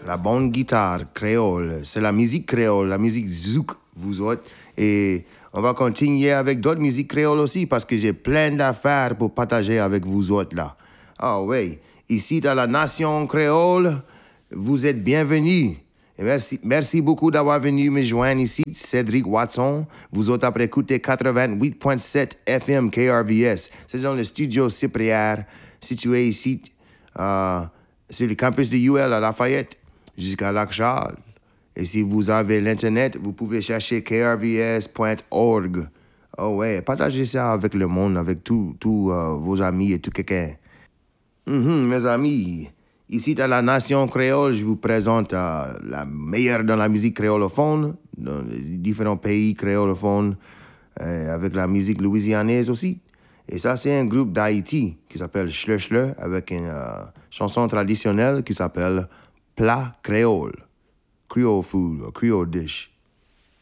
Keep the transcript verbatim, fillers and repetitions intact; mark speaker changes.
Speaker 1: la bonne guitare créole. C'est la musique créole, la musique zouk, vous autres. Et on va continuer avec d'autres musiques créoles aussi parce que j'ai plein d'affaires pour partager avec vous autres là. Ah oui, ici dans la nation créole, vous êtes bienvenus. Et merci, merci beaucoup d'avoir venu me joindre ici, Cédric Watson. Vous autres après écouter quatre-vingt-huit virgule sept F M K R V S. C'est dans le studio Cyprière, situé ici euh, sur le campus de U L à Lafayette, jusqu'à Lac-Charles. Et si vous avez l'Internet, vous pouvez chercher k r v s point org. Oh ouais, partagez ça avec le monde, avec tous euh, vos amis et tout quelqu'un. Mm-hmm, mes amis, ici dans la nation créole, je vous présente euh, la meilleure dans la musique créolophone, dans les différents pays créolophones, euh, avec la musique louisianaise aussi. Et ça, c'est un groupe d'Haïti qui s'appelle Schle Schle, avec une euh, chanson traditionnelle qui s'appelle Plat Créole. Creole food or Creole dish.